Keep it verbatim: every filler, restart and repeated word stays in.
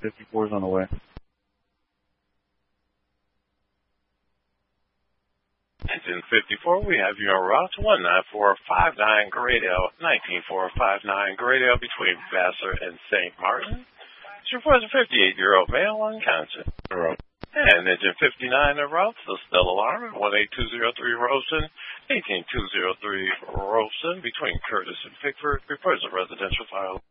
fifty-four is on the way. Engine fifty-four, we have your route one nine four five nine Gradale, nineteen four five nine Gradale between Vassar and Saint Martin. It's your first fifty-eight-year-old male unconscious. And engine fifty-nine en route to Stella Alarm, one eight two zero three Rosen, eighteen two zero three Rosen between Curtis and Pickford. Reports a residential file.